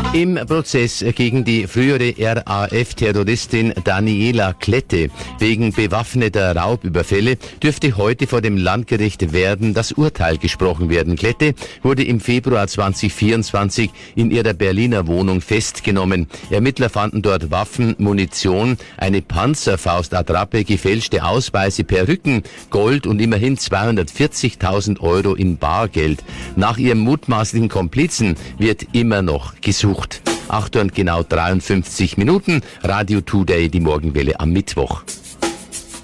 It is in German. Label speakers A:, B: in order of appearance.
A: Im Prozess gegen die frühere RAF-Terroristin Daniela Klette wegen bewaffneter Raubüberfälle dürfte heute vor dem Landgericht Werden das Urteil gesprochen werden. Klette wurde im Februar 2024 in ihrer Berliner Wohnung festgenommen. Ermittler fanden dort Waffen, Munition, eine Panzerfaust-Attrappe, gefälschte Ausweise, Perücken, Gold und immerhin 240.000 Euro in Bargeld. Nach ihrem mutmaßlichen Komplizen wird immer noch gesucht. 8 und genau 53 Minuten. Radio Today, die Morgenwelle am Mittwoch.